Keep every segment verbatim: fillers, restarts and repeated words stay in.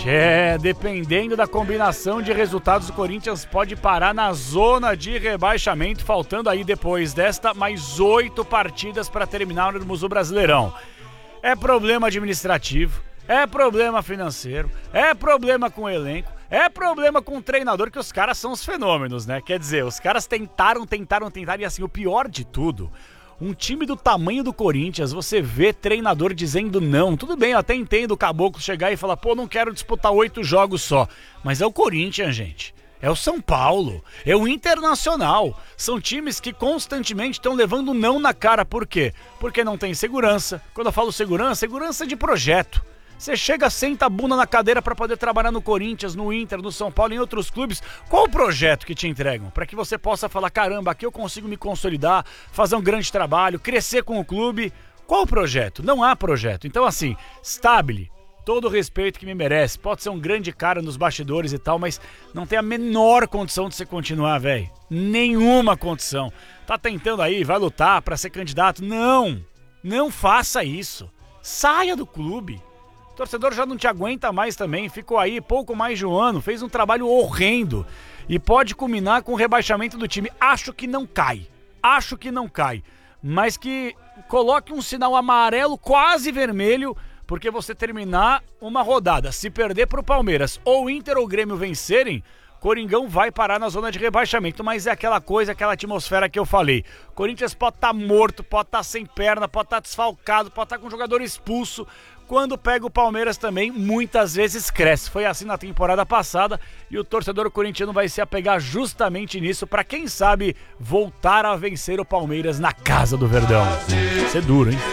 gente. É, dependendo da combinação de resultados, o Corinthians pode parar na zona de rebaixamento, faltando aí depois desta mais oito partidas para terminarmos o Brasileirão. É problema administrativo, é problema financeiro, é problema com o elenco, é problema com o treinador, que os caras são os fenômenos, né? Quer dizer, os caras tentaram, tentaram, tentaram, e assim, o pior de tudo, um time do tamanho do Corinthians, você vê treinador dizendo não. Tudo bem, eu até entendo o Caboclo chegar e falar, pô, não quero disputar oito jogos só. Mas é o Corinthians, gente. É o São Paulo, é o Internacional. São times que constantemente estão levando não na cara. Por quê? Porque não tem segurança. Quando eu falo segurança, segurança de projeto. Você chega, senta a bunda na cadeira para poder trabalhar no Corinthians, no Inter, no São Paulo e em outros clubes. Qual o projeto que te entregam? Para que você possa falar, caramba, aqui eu consigo me consolidar, fazer um grande trabalho, crescer com o clube. Qual o projeto? Não há projeto. Então assim, Stabile, todo o respeito que me merece, pode ser um grande cara nos bastidores e tal, mas não tem a menor condição de você continuar, velho. Nenhuma condição. Tá tentando aí, vai lutar para ser candidato? Não, não faça isso. Saia do clube. O torcedor já não te aguenta mais também, ficou aí pouco mais de um ano, fez um trabalho horrendo e pode culminar com o rebaixamento do time. Acho que não cai, acho que não cai, mas que coloque um sinal amarelo quase vermelho, porque você terminar uma rodada, se perder para o Palmeiras ou o Inter ou o Grêmio vencerem, Coringão vai parar na zona de rebaixamento, mas é aquela coisa, aquela atmosfera que eu falei. Corinthians pode estar morto, pode estar sem perna, pode estar desfalcado, pode estar com um jogador expulso. Quando pega o Palmeiras também, muitas vezes cresce. Foi assim na temporada passada e o torcedor corintiano vai se apegar justamente nisso para, quem sabe, voltar a vencer o Palmeiras na casa do Verdão. Vai ser duro, hein?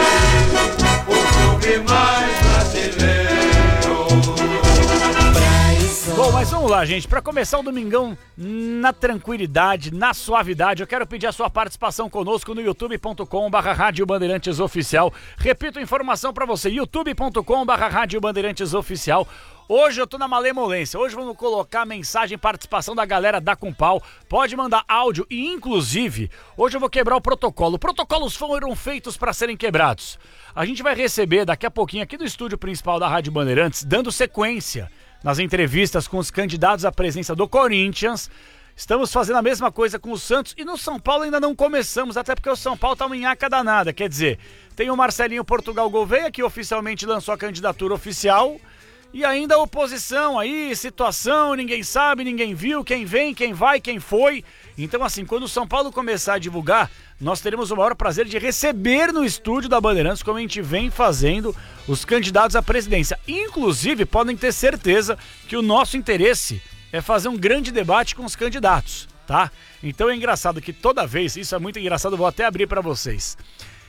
Bom, mas vamos lá, gente. Para começar o domingão na tranquilidade, na suavidade, eu quero pedir a sua participação conosco no youtube ponto com barra Rádio Bandeirantes Oficial. Repito a informação para você, youtube ponto com barra Rádio Bandeirantes Oficial. Hoje eu tô na malemolência, hoje vamos colocar mensagem, participação da galera da Compal, pode mandar áudio e, inclusive, hoje eu vou quebrar o protocolo. Protocolos foram feitos para serem quebrados. A gente vai receber daqui a pouquinho aqui do estúdio principal da Rádio Bandeirantes, dando sequência nas entrevistas com os candidatos à presidência do Corinthians. Estamos fazendo a mesma coisa com o Santos e no São Paulo ainda não começamos, até porque o São Paulo tá uma nhaca danada. Quer dizer, tem o Marcelinho Portugal Gouveia, que oficialmente lançou a candidatura oficial, e ainda a oposição aí, situação, ninguém sabe, ninguém viu, quem vem, quem vai, quem foi. Então assim, quando o São Paulo começar a divulgar, nós teremos o maior prazer de receber no estúdio da Bandeirantes, como a gente vem fazendo, os candidatos à presidência. Inclusive, podem ter certeza que o nosso interesse é fazer um grande debate com os candidatos, tá? Então é engraçado que toda vez, isso é muito engraçado, vou até abrir para vocês.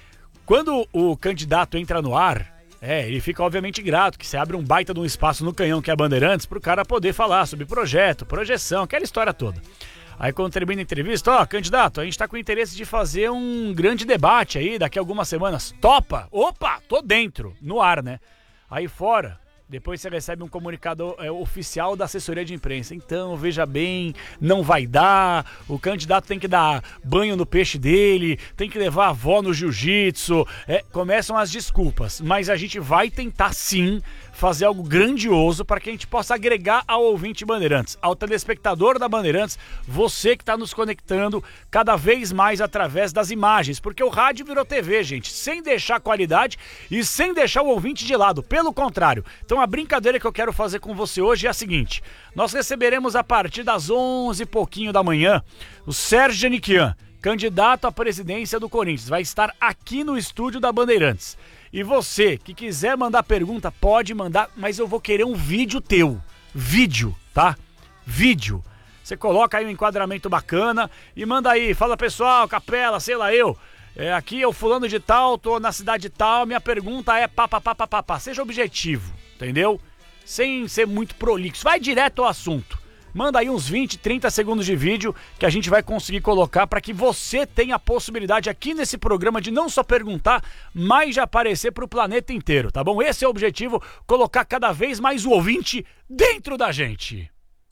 Quando o candidato entra no ar, é, ele fica obviamente grato, que você abre um baita de um espaço no canhão que é a Bandeirantes, pro cara poder falar sobre projeto, projeção, aquela história toda. Aí quando termina a entrevista, ó, candidato, a gente tá com interesse de fazer um grande debate aí daqui a algumas semanas. Topa? Opa, tô dentro, no ar, né? Aí fora, depois você recebe um comunicado é, oficial da assessoria de imprensa. Então, veja bem, não vai dar, o candidato tem que dar banho no peixe dele, tem que levar a avó no jiu-jitsu. É, começam as desculpas, mas a gente vai tentar sim fazer algo grandioso para que a gente possa agregar ao ouvinte Bandeirantes, ao telespectador da Bandeirantes, você que está nos conectando cada vez mais através das imagens, porque o rádio virou T V, gente, sem deixar qualidade e sem deixar o ouvinte de lado, pelo contrário. Então a brincadeira que eu quero fazer com você hoje é a seguinte: nós receberemos a partir das onze e pouquinho da manhã o Sérgio Janiquian, candidato à presidência do Corinthians, vai estar aqui no estúdio da Bandeirantes. E você que quiser mandar pergunta, pode mandar, mas eu vou querer um vídeo teu. Vídeo, tá? Vídeo. Você coloca aí um enquadramento bacana e manda aí. Fala, pessoal, Capela, sei lá eu. É, aqui eu fulano de tal, tô na cidade tal, minha pergunta é pá, pá, pá, pá, pá, pá. Seja objetivo, entendeu? Sem ser muito prolixo. Vai direto ao assunto. Manda aí uns vinte, trinta segundos de vídeo que a gente vai conseguir colocar para que você tenha a possibilidade aqui nesse programa de não só perguntar, mas de aparecer para o planeta inteiro, tá bom? Esse é o objetivo, colocar cada vez mais o ouvinte dentro da gente.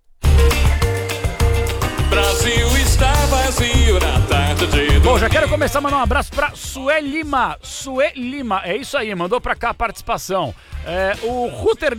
Brasil está vazio na tarde de domingo. Bom, já quero começar a mandar um abraço pra Sué Lima. Sué Lima, é isso aí, mandou pra cá a participação. É, o Ruter